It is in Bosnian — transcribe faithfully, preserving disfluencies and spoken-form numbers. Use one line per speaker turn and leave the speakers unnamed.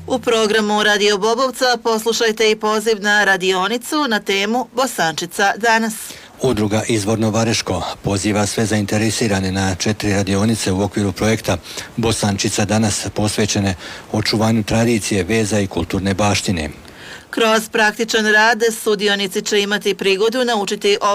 U programu Radio Bobovca poslušajte i poziv na radionicu na temu Bosančica danas.
Udruga Izvorno Vareško poziva sve zainteresirane na četiri radionice u okviru projekta Bosančica danas posvećene očuvanju tradicije, veza i kulturne baštine.
Kroz praktičan rad sudionici će imati prigodu naučiti o